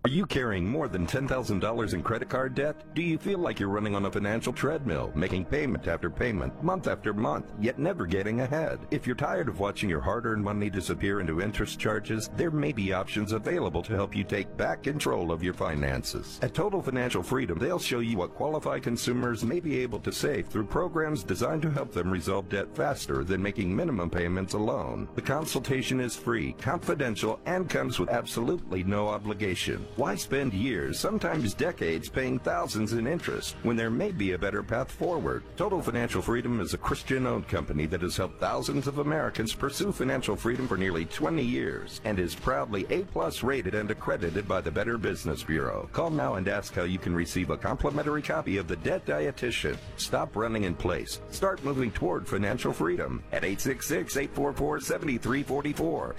Are you carrying more than $10,000 in credit card debt? Do you feel like you're running on a financial treadmill, making payment after payment, month after month, yet never getting ahead? If you're tired of watching your hard-earned money disappear into interest charges, there may be options available to help you take back control of your finances. At Total Financial Freedom, they'll show you what qualified consumers may be able to save through programs designed to help them resolve debt faster than making minimum payments alone. The consultation is free, confidential, and comes with absolutely no obligation. Why spend years, sometimes decades, paying thousands in interest when there may be a better path forward? Total Financial Freedom is a Christian-owned company that has helped thousands of Americans pursue financial freedom for nearly 20 years and is proudly A+ rated and accredited by the Better Business Bureau. Call now and ask how you can receive a complimentary copy of The Debt Dietitian. Stop running in place. Start moving toward financial freedom at 866-844-7344.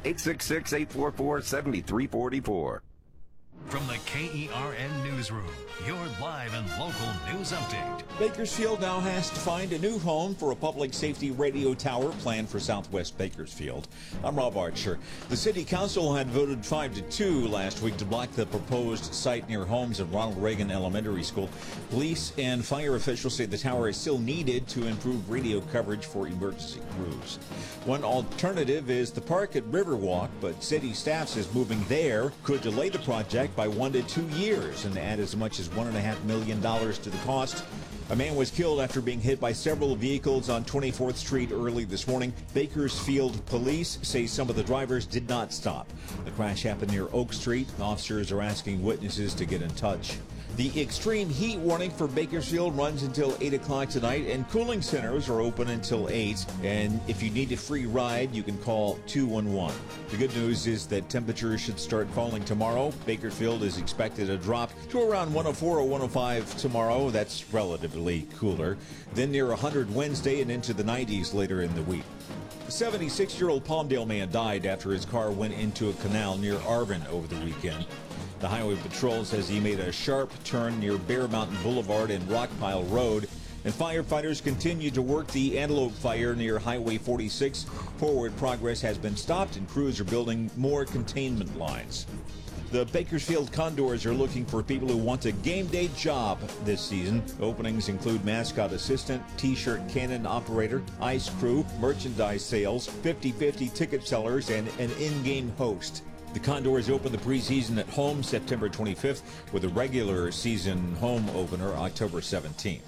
866-844-7344. From the KERN Newsroom, your live and local news update. Bakersfield now has to find a new home for a public safety radio tower planned for Southwest Bakersfield. I'm Rob Archer. The City Council had voted 5-2 last week to block the proposed site near homes at Ronald Reagan Elementary School. Police and fire officials say the tower is still needed to improve radio coverage for emergency crews. One alternative is the park at Riverwalk, but city staff says moving there could delay the project by 1 to 2 years and add as much as $1.5 million to the cost. A man was killed after being hit by several vehicles on 24th Street early this morning. Bakersfield police say some of the drivers did not stop. The crash happened near Oak Street. Officers are asking witnesses to get in touch. The extreme heat warning for Bakersfield runs until 8 o'clock tonight, and cooling centers are open until 8. And if you need a free ride, you can call 211. The good news is that temperatures should start falling tomorrow. Bakersfield is expected to drop to around 104 or 105 tomorrow. That's relatively cooler. Then near 100 Wednesday and into the 90s later in the week. A 76-year-old Palmdale man died after his car went into a canal near Arvin over the weekend. The Highway Patrol says he made a sharp turn near Bear Mountain Boulevard and Rockpile Road, and firefighters continue to work the Antelope Fire near Highway 46. Forward progress has been stopped, and crews are building more containment lines. The Bakersfield Condors are looking for people who want a game day job this season. Openings include mascot assistant, t-shirt cannon operator, ice crew, merchandise sales, 50-50 ticket sellers, and an in-game host. The Condors open the preseason at home September 25th with a regular season home opener October 17th.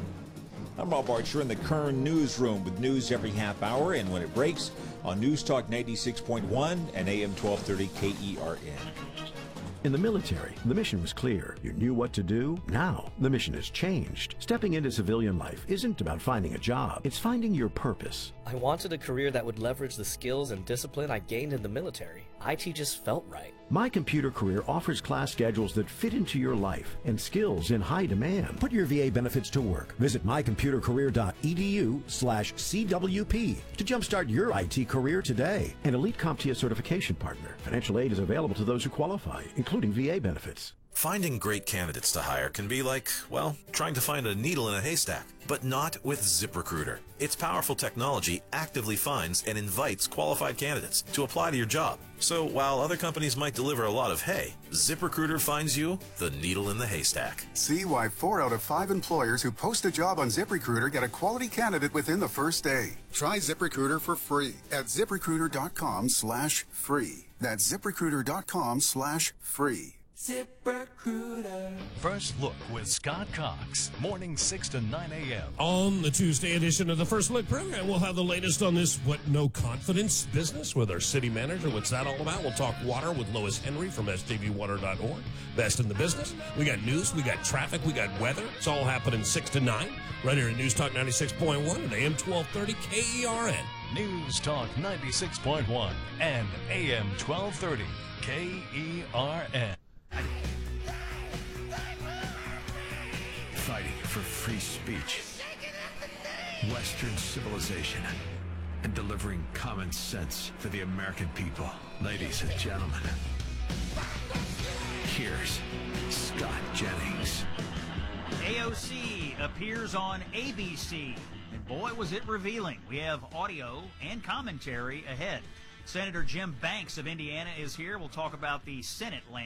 I'm Rob Archer in the Kern Newsroom with news every half hour and when it breaks on News Talk 96.1 and AM 1230 KERN. In the military, the mission was clear. You knew what to do. Now, the mission has changed. Stepping into civilian life isn't about finding a job. It's finding your purpose. I wanted a career that would leverage the skills and discipline I gained in the military. IT just felt right. My Computer Career offers class schedules that fit into your life and skills in high demand. Put your VA benefits to work. Visit mycomputercareer.edu/CWP to jumpstart your IT career today. An Elite CompTIA certification partner. Financial aid is available to those who qualify, including VA benefits. Finding great candidates to hire can be like, well, trying to find a needle in a haystack, but not with ZipRecruiter. Its powerful technology actively finds and invites qualified candidates to apply to your job. So while other companies might deliver a lot of hay, ZipRecruiter finds you the needle in the haystack. See why 4 out of 5 employers who post a job on ZipRecruiter get a quality candidate within the first day. Try ZipRecruiter for free at ZipRecruiter.com/free. That's ZipRecruiter.com/free. ZipRecruiter. First Look with Scott Cox. Mornings 6 to 9 a.m. On the Tuesday edition of the First Look program, we'll have the latest on this no confidence business with our city manager. What's that all about? We'll talk water with Lois Henry from SDVwater.org. Best in the business. We got news, we got traffic, we got weather. It's all happening 6 to 9 right here at News Talk 96.1 and AM 1230 KERN. News Talk 96.1 and AM 1230 KERN. Fighting for free speech, Western civilization, and delivering common sense for the American people. Ladies and gentlemen, here's Scott Jennings. AOC appears on ABC, and boy, was it revealing. We have audio and commentary ahead. Senator Jim Banks of Indiana is here. We'll talk about the Senate land.